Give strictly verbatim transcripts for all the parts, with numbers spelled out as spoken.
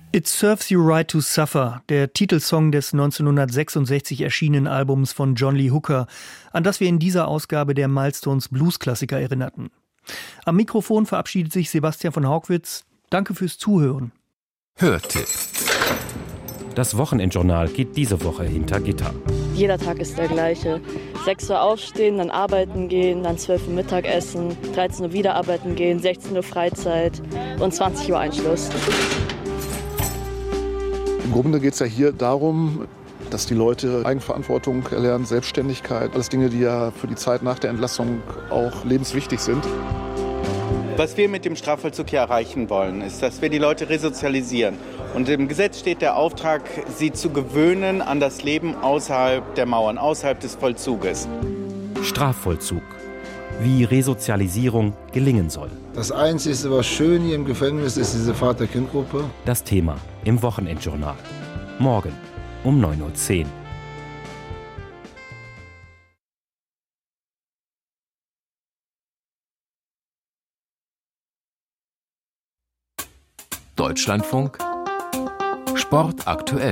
It Serves You Right to Suffer, der Titelsong des neunzehnhundertsechsundsechzig erschienenen Albums von John Lee Hooker, an das wir in dieser Ausgabe der Milestones Blues-Klassiker erinnerten. Am Mikrofon verabschiedet sich Sebastian von Hauckwitz. Danke fürs Zuhören. Hörtipp. Das Wochenendjournal geht diese Woche hinter Gitter. Jeder Tag ist der gleiche. sechs Uhr aufstehen, dann arbeiten gehen, dann zwölf Uhr Mittagessen, dreizehn Uhr wieder arbeiten gehen, sechzehn Uhr Freizeit und zwanzig Uhr Einschluss. Im Grunde geht es ja hier darum, dass die Leute Eigenverantwortung erlernen, Selbstständigkeit, alles Dinge, die ja für die Zeit nach der Entlassung auch lebenswichtig sind. Was wir mit dem Strafvollzug hier erreichen wollen, ist, dass wir die Leute resozialisieren. Und im Gesetz steht der Auftrag, sie zu gewöhnen an das Leben außerhalb der Mauern, außerhalb des Vollzuges. Strafvollzug. Wie Resozialisierung gelingen soll. Das Einzige, was schön hier im Gefängnis ist, diese Vater-Kind-Gruppe. Das Thema im Wochenendjournal. Morgen um neun Uhr zehn. Deutschlandfunk Sport aktuell.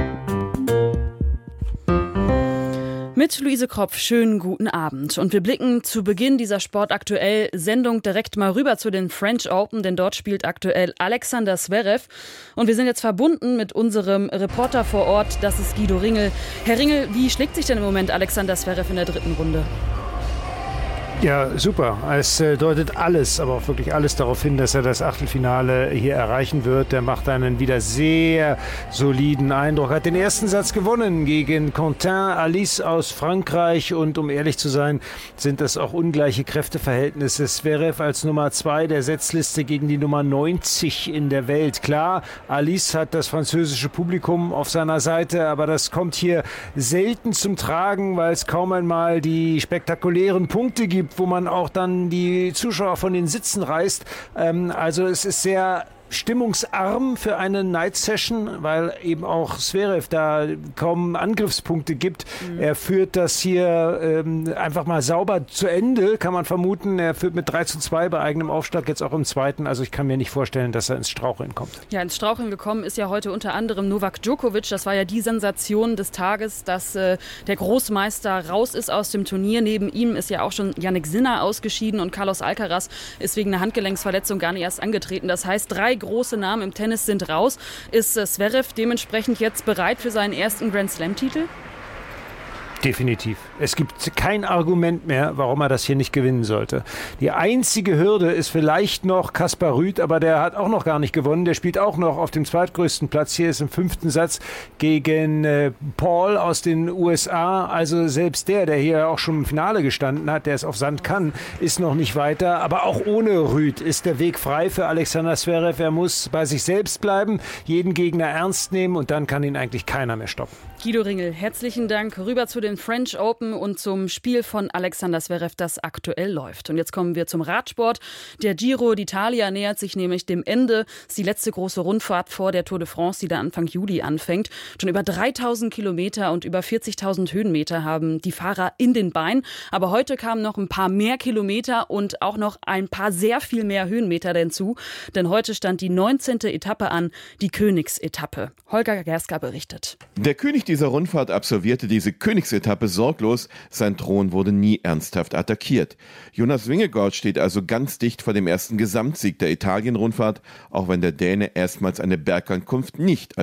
Mit Luise Kropf, schönen guten Abend. Und wir blicken zu Beginn dieser Sportaktuell-Sendung direkt mal rüber zu den French Open, denn dort spielt aktuell Alexander Zverev. Und wir sind jetzt verbunden mit unserem Reporter vor Ort, das ist Guido Ringel. Herr Ringel, wie schlägt sich denn im Moment Alexander Zverev in der dritten Runde? Ja, super. Es äh, deutet alles, aber auch wirklich alles darauf hin, dass er das Achtelfinale hier erreichen wird. Er macht einen wieder sehr soliden Eindruck. Hat den ersten Satz gewonnen gegen Quentin Alice aus Frankreich. Und um ehrlich zu sein, sind das auch ungleiche Kräfteverhältnisse. Zverev als Nummer zwei der Setzliste gegen die Nummer neunzig in der Welt. Klar, Alice hat das französische Publikum auf seiner Seite, aber das kommt hier selten zum Tragen, weil es kaum einmal die spektakulären Punkte gibt, wo man auch dann die Zuschauer von den Sitzen reißt. Ähm, also es ist sehr stimmungsarm für eine Night-Session, weil eben auch Zverev da kaum Angriffspunkte gibt. Mhm. Er führt das hier ähm, einfach mal sauber zu Ende, kann man vermuten. Er führt mit drei zu zwei bei eigenem Aufschlag, jetzt auch im zweiten. Also ich kann mir nicht vorstellen, dass er ins Straucheln kommt. Ja, ins Straucheln gekommen ist ja heute unter anderem Novak Djokovic. Das war ja die Sensation des Tages, dass äh, der Großmeister raus ist aus dem Turnier. Neben ihm ist ja auch schon Jannik Sinner ausgeschieden und Carlos Alcaraz ist wegen einer Handgelenksverletzung gar nicht erst angetreten. Das heißt, drei große Namen im Tennis sind raus. Ist äh, Zverev dementsprechend jetzt bereit für seinen ersten Grand-Slam-Titel? Definitiv. Es gibt kein Argument mehr, warum er das hier nicht gewinnen sollte. Die einzige Hürde ist vielleicht noch Kaspar Ruud, aber der hat auch noch gar nicht gewonnen. Der spielt auch noch auf dem zweitgrößten Platz. Hier ist im fünften Satz gegen äh, Paul aus den U S A. Also selbst der, der hier auch schon im Finale gestanden hat, der es auf Sand kann, ist noch nicht weiter. Aber auch ohne Ruud ist der Weg frei für Alexander Zverev. Er muss bei sich selbst bleiben, jeden Gegner ernst nehmen und dann kann ihn eigentlich keiner mehr stoppen. Guido Ringel, herzlichen Dank. Rüber zu den French Open und zum Spiel von Alexander Zverev, das aktuell läuft. Und jetzt kommen wir zum Radsport. Der Giro d'Italia nähert sich nämlich dem Ende. Das ist die letzte große Rundfahrt vor der Tour de France, die da Anfang Juli anfängt. Schon über dreitausend Kilometer und über vierzigtausend Höhenmeter haben die Fahrer in den Beinen. Aber heute kamen noch ein paar mehr Kilometer und auch noch ein paar sehr viel mehr Höhenmeter hinzu. Denn heute stand die neunzehnte Etappe an, die Königsetappe. Holger Gerska berichtet. Der König dieser Rundfahrt absolvierte diese Königsetappe sorglos. Sein Thron wurde nie ernsthaft attackiert. Jonas Vingegaard steht also ganz dicht vor dem ersten Gesamtsieg der Italien-Rundfahrt, auch wenn der Däne erstmals eine Bergankunft nicht als